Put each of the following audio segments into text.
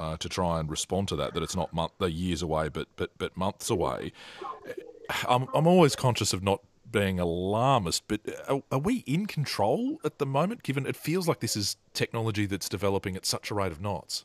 to try and respond to that. That it's not years away, but months away. I'm always conscious of not being alarmist, but are we in control at the moment? Given it feels like this is technology that's developing at such a rate of knots.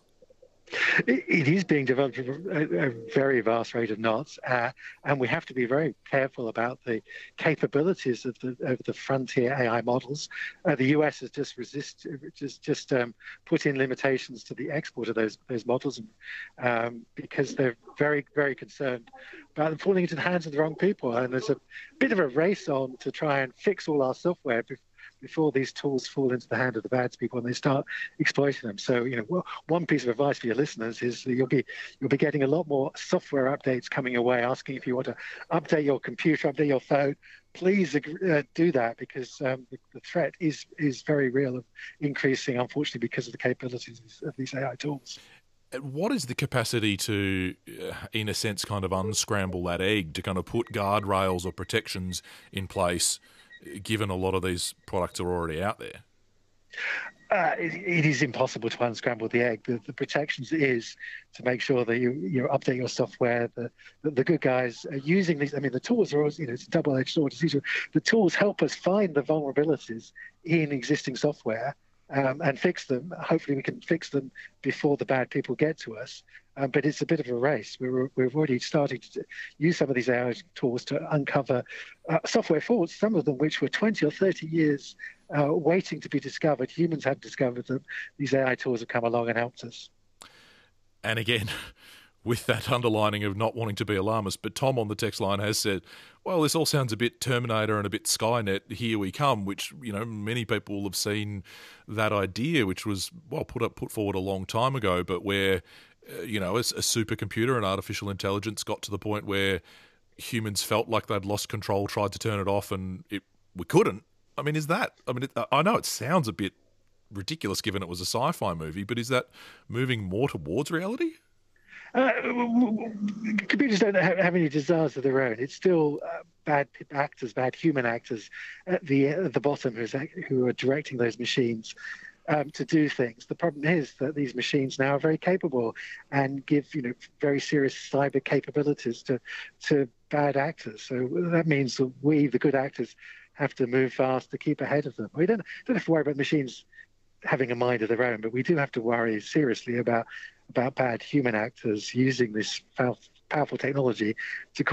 It is being developed at a very vast rate of knots, and we have to be very careful about the capabilities of the frontier AI models. The US has just put in limitations to the export of those models because they're very, very concerned about them falling into the hands of the wrong people. And there's a bit of a race on to try and fix all our software before these tools fall into the hand of the bad people and they start exploiting them. So, one piece of advice for your listeners is that you'll be getting a lot more software updates coming away, asking if you want to update your computer, update your phone. Please do that, because the threat is very real, of increasing, unfortunately, because of the capabilities of these AI tools. What is the capacity to, in a sense, kind of unscramble that egg, to kind of put guardrails or protections in place, given a lot of these products are already out there? It is impossible to unscramble the egg. The protections is to make sure that you update your software. The good guys are using these. I mean, the tools are always, it's a double-edged sword. The tools help us find the vulnerabilities in existing software and fix them. Hopefully we can fix them before the bad people get to us. But it's a bit of a race. We're already starting to use some of these AI tools to uncover software faults, some of them which were 20 or 30 years waiting to be discovered. Humans had discovered them. These AI tools have come along and helped us. And again, with that underlining of not wanting to be alarmist, but Tom on the text line has said, well, this all sounds a bit Terminator and a bit Skynet, here we come, which, many people will have seen that idea, which was, put forward a long time ago, but where, a supercomputer and artificial intelligence got to the point where humans felt like they'd lost control, tried to turn it off, and we couldn't. I mean, I know it sounds a bit ridiculous given it was a sci-fi movie, but is that moving more towards reality? Computers don't have any desires of their own. It's still bad actors, bad human actors at the bottom who are directing those machines to do things. The problem is that these machines now are very capable and give very serious cyber capabilities to bad actors. So that means that we, the good actors, have to move fast to keep ahead of them. We don't have to worry about machines having a mind of their own, but we do have to worry seriously about bad human actors using this powerful technology to